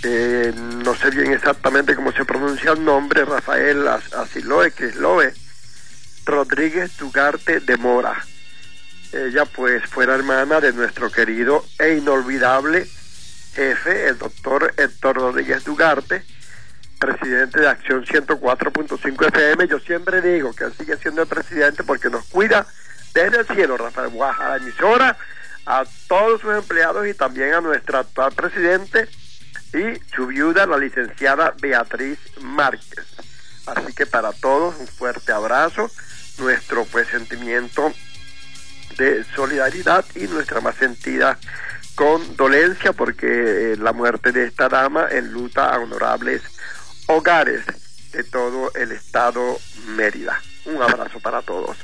no sé bien exactamente cómo se pronuncia el nombre, Rafael Asiloe, que es Loe Rodríguez Dugarte de Mora. Ella pues fue la hermana de nuestro querido e inolvidable jefe, el doctor Héctor Rodríguez Dugarte, presidente de Acción 104.5 FM. Yo siempre digo que él sigue siendo el presidente porque nos cuida desde el cielo, Rafael Guaja, a la emisora, a todos sus empleados y también a nuestra actual presidente y su viuda, la licenciada Beatriz Márquez. Así que para todos un fuerte abrazo, nuestro pues sentimiento de solidaridad y nuestra más sentida condolencia, porque la muerte de esta dama enluta a honorables hogares de todo el estado Mérida. Un abrazo para todos.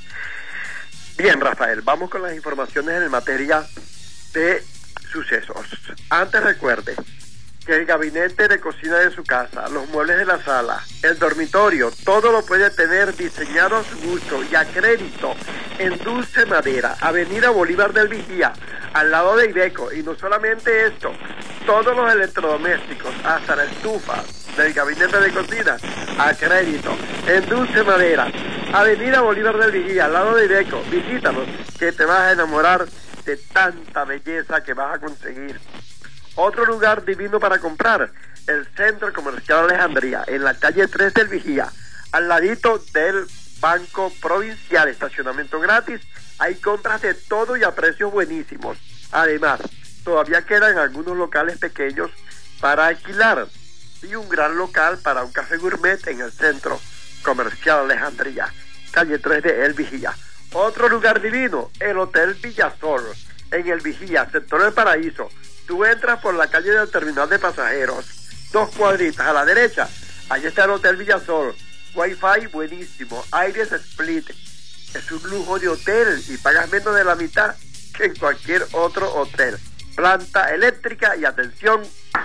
Bien, Rafael, vamos con las informaciones en materia de sucesos. Antes recuerde que el gabinete de cocina de su casa, los muebles de la sala, el dormitorio, todo lo puede tener diseñado a su gusto y a crédito en Dulce Madera, Avenida Bolívar del Vigía, al lado de Ibeco. Y no solamente esto, todos los electrodomésticos, hasta la estufa del gabinete de cocina, a crédito en Dulce Madera, Avenida Bolívar del Vigía, al lado de Ibeco. Visítanos, que te vas a enamorar de tanta belleza que vas a conseguir. Otro lugar divino para comprar, el Centro Comercial Alejandría, en la calle 3 del Vigía, al ladito del Banco Provincial, estacionamiento gratis. Hay compras de todo y a precios buenísimos. Además, todavía quedan algunos locales pequeños para alquilar y un gran local para un café gourmet en el Centro Comercial Alejandría, calle 3 de El Vigía. Otro lugar divino, el Hotel Villasol, en El Vigía, sector del Paraíso. Tú entras por la calle del terminal de pasajeros, 2 cuadritas a la derecha, ahí está el Hotel Villasol, Wi-Fi buenísimo, aires split, es un lujo de hotel y pagas menos de la mitad que en cualquier otro hotel. Planta eléctrica y atención,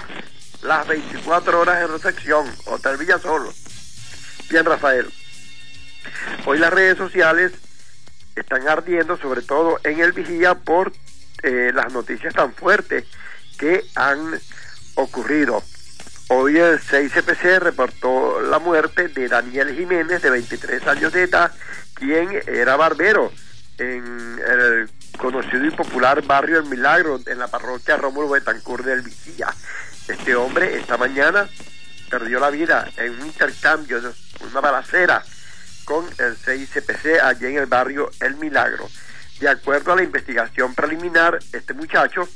las 24 horas de recepción, Hotel Villasol. Bien, Rafael, hoy las redes sociales están ardiendo, sobre todo en El Vigía, por las noticias tan fuertes que han ocurrido. Hoy el 6CPC reportó la muerte de Daniel Jiménez, de 23 años de edad, quien era barbero en el conocido y popular barrio El Milagro, en la parroquia Rómulo Betancourt del Vigía. Este hombre esta mañana perdió la vida en un intercambio, una balacera con el 6CPC allí en el barrio El Milagro. De acuerdo a la investigación preliminar, este muchacho,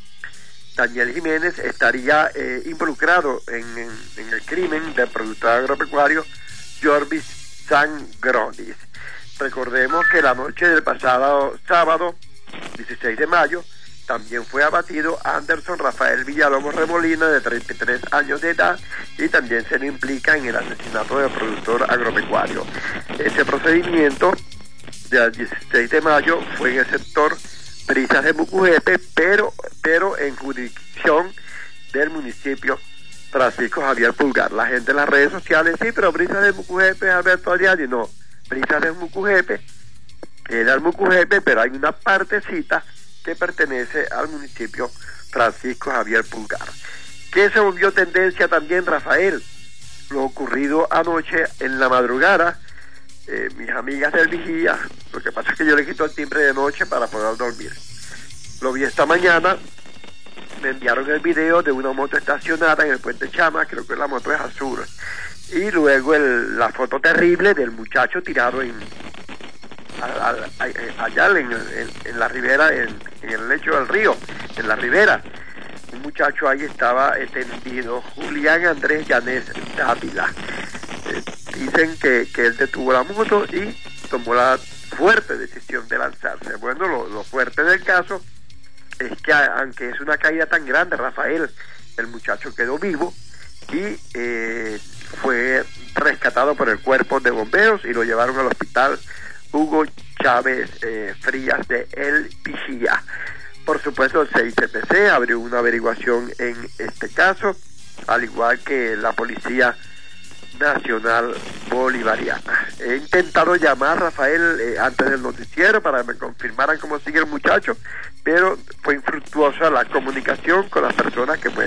Daniel Jiménez, estaría involucrado en el crimen del productor agropecuario Jorvis Sangronis. Recordemos que la noche del pasado sábado, 16 de mayo, también fue abatido Anderson Rafael Villalobos Remolina, de 33 años de edad, y también se le implica en el asesinato del productor agropecuario. Ese procedimiento del 16 de mayo fue en el sector Brisas de Mucujepe, pero en jurisdicción del municipio Francisco Javier Pulgar. La gente en las redes sociales, sí, pero Brisas de Mucujepe, Alberto Ariadi, no, Brisas de Mucujepe, queda el Mucujepe, pero hay una partecita que pertenece al municipio Francisco Javier Pulgar. ¿Qué se volvió tendencia también, Rafael? Lo ocurrido anoche en la madrugada. Mis amigas del Vigía, lo que pasa es que yo le quito el timbre de noche para poder dormir. Lo vi esta mañana, me enviaron el video de una moto estacionada en el puente Chama, creo que la moto es azul, y luego la foto terrible del muchacho tirado allá en la ribera, en el lecho del río, en la ribera. Un muchacho ahí estaba tendido, Julián Andrés Llanés Dávila. Dicen que él detuvo la moto y tomó la fuerte decisión de lanzarse. Bueno, lo fuerte del caso es que, aunque es una caída tan grande, Rafael, el muchacho quedó vivo y fue rescatado por el cuerpo de bomberos y lo llevaron al hospital Hugo Chávez Frías de El Vigía. Por supuesto, el 6CPC abrió una averiguación en este caso, al igual que la Policía Nacional Bolivariana. He intentado llamar, Rafael, antes del noticiero para que me confirmaran cómo sigue el muchacho, pero fue infructuosa la comunicación con las personas que pues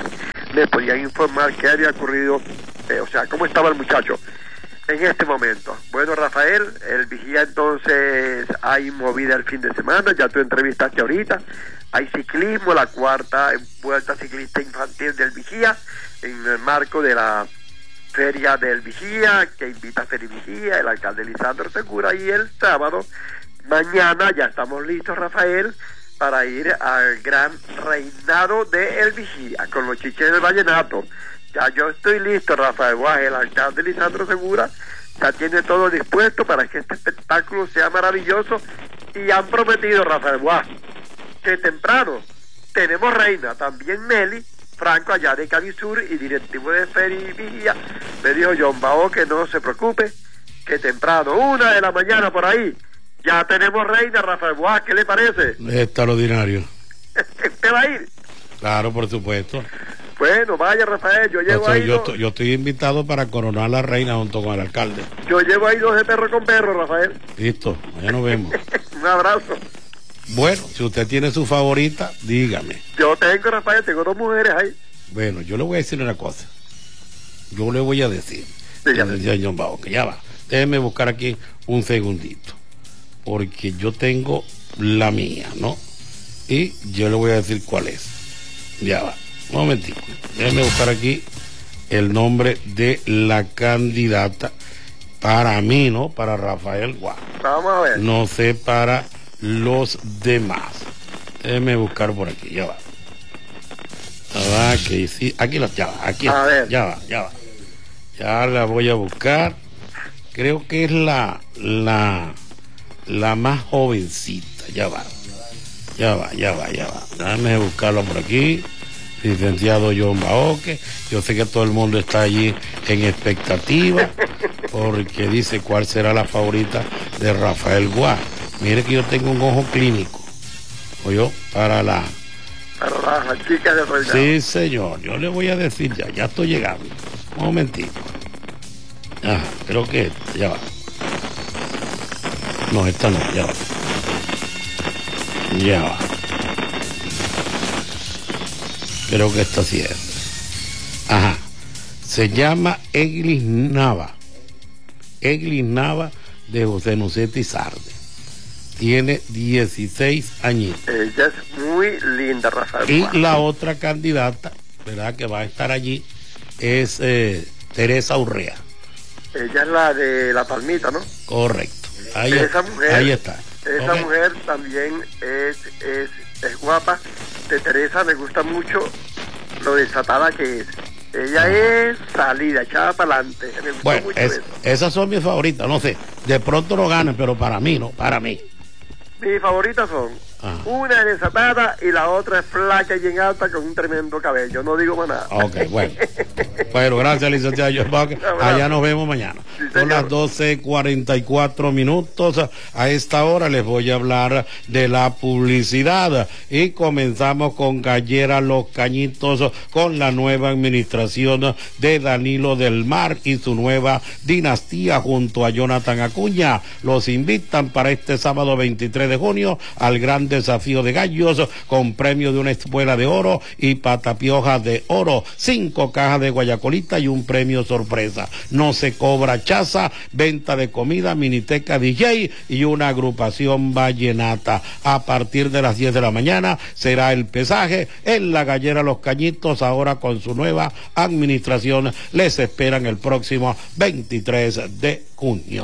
me podían informar qué había ocurrido, o sea, cómo estaba el muchacho en este momento. Bueno, Rafael, el vigía entonces hay movida el fin de semana, ya tú entrevistaste ahorita, hay ciclismo, la cuarta vuelta ciclista infantil del vigía, en el marco de la Feria del Vigía, que invita a Feria Vigía, el alcalde Lisandro Segura, y el sábado, mañana, ya estamos listos, Rafael, para ir al gran reinado de El Vigía, con los chiches del vallenato. Ya yo estoy listo, Rafael Guaje, el alcalde Lisandro Segura ya tiene todo dispuesto para que este espectáculo sea maravilloso, y han prometido, Rafael Guaje, que temprano tenemos reina, también Nelly Franco allá de Cabisur y directivo de Feria Vigía, me dijo John Bao que no se preocupe, que temprano, 1 de la mañana por ahí, ya tenemos reina, Rafael Guaje, ¿qué le parece? Extraordinario. ¿Usted va a ir? Claro, por supuesto. Bueno, vaya, Rafael, yo llevo ahí yo estoy invitado para coronar a la reina junto con el alcalde. Yo llevo ahí 2 de perro con perro, Rafael. Listo, ya nos vemos. Un abrazo. Bueno, si usted tiene su favorita, dígame. Yo tengo, Rafael, tengo 2 mujeres ahí. Bueno, yo le voy a decir una cosa. Yo le voy a decir. Dígame. Decía John Bao, que ya va. Déjeme buscar aquí un segundito. Porque yo tengo la mía, ¿no? Y yo le voy a decir cuál es. Ya va. Un momentico. Déjeme buscar aquí el nombre de la candidata. Para mí, ¿no? Para Rafael Guaje. Vamos a ver. No sé para los demás. Déjeme buscar por aquí, ya va. Ya va, que sí. Aquí ya va, aquí a está. Ver. Ya va. Ya la voy a buscar. Creo que es la más jovencita. Ya va. Déjame buscarlo por aquí. Licenciado John Baoque. Yo sé que todo el mundo está allí en expectativa porque dice cuál será la favorita de Rafael Guaje. Mire que yo tengo un ojo clínico, ¿oyó? Para la chica del reinado. Sí, señor, yo le voy a decir ya estoy llegando. Un momentito. Ajá, creo que ya va. No, esta no, ya va. Creo que esta sí es. Ajá. Se llama Eglis Nava de José Nucetti Sarde. Tiene 16 añitos. Ella es muy linda, Rafael. Y la otra candidata, ¿verdad?, que va a estar allí es Teresa Urrea. Ella es la de La Palmita, ¿no? Correcto. Ahí está. Esa mujer también es guapa. De Teresa me gusta mucho lo desatada que es. Ella es salida, echada para adelante. Bueno, esas son mis favoritas, no sé. De pronto no ganan, pero para mí, ¿no? Para mí. Mis favoritas son una es desatada y la otra es flaca y bien alta con un tremendo cabello. No digo más nada. Ok, bueno. Bueno, gracias, licenciado. Allá nos vemos mañana. Sí, son las 12:44. A esta hora les voy a hablar de la publicidad. Y comenzamos con Gallera Los Cañitos, con la nueva administración de Danilo del Mar y su nueva dinastía junto a Jonathan Acuña. Los invitan para este sábado 23 de junio al gran desafío de gallos con premio de una espuela de oro y patapiojas de oro, 5 cajas de guayacolita y un premio sorpresa. No se cobra chaza, venta de comida, miniteca DJ y una agrupación vallenata. A partir de las 10 de la mañana será el pesaje en la Gallera Los Cañitos, ahora con su nueva administración. Les esperan el próximo 23 de junio.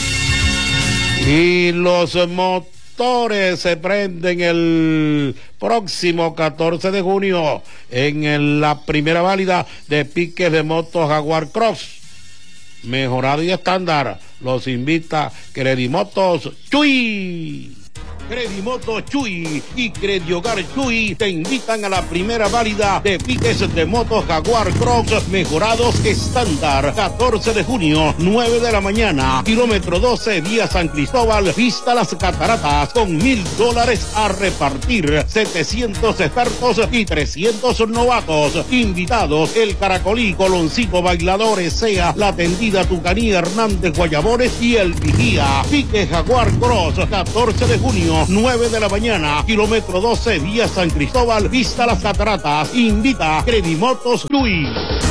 Y los motores se prenden el próximo 14 de junio en la primera válida de piques de motos Jaguar Cross mejorado y estándar. Los invita Credimotos Chuy. Credimoto Chuy y Crediogar Chuy te invitan a la primera válida de piques de motos Jaguar Cross mejorados estándar. 14 de junio, 9 de la mañana, kilómetro 12, vía San Cristóbal, vista Las Cataratas, con $1,000 a repartir. 700 expertos y 300 novatos. Invitados: el Caracolí, Coloncito, Bailadores, Sea, La Tendida, Tucaní, Hernández, Guayabores y el Vigía. Pique Jaguar Cross, 14 de junio, junio, 9 de la mañana, kilómetro 12, vía San Cristóbal, vista Las Cataratas. Invita Credimotos Luis.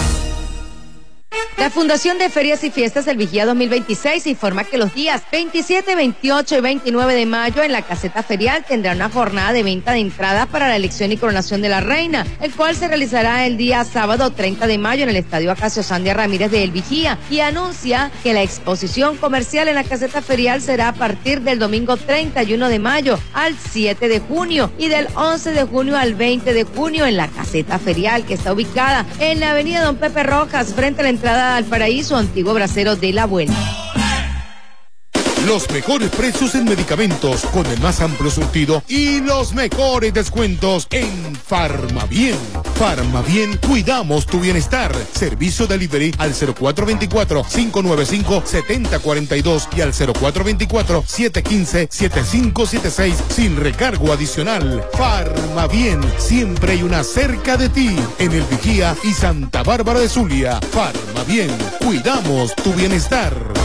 La Fundación de Ferias y Fiestas del Vigía 2026 informa que los días 27, 28 y 29 de mayo en la caseta ferial tendrá una jornada de venta de entradas para la elección y coronación de la reina, el cual se realizará el día sábado 30 de mayo en el Estadio Acacio Sandia Ramírez de El Vigía, y anuncia que la exposición comercial en la caseta ferial será a partir del domingo 31 de mayo al 7 de junio y del 11 de junio al 20 de junio en la caseta ferial, que está ubicada en la avenida Don Pepe Rojas, frente a la entrada al Paraíso, antiguo brasero de la Abuela. Los mejores precios en medicamentos con el más amplio surtido y los mejores descuentos en Farmabien. Farmabien, cuidamos tu bienestar. Servicio delivery al 0424-595-7042 y al 0424-715-7576 sin recargo adicional. Farmabien, siempre hay una cerca de ti en El Vigía y Santa Bárbara de Zulia. Farmabien, cuidamos tu bienestar.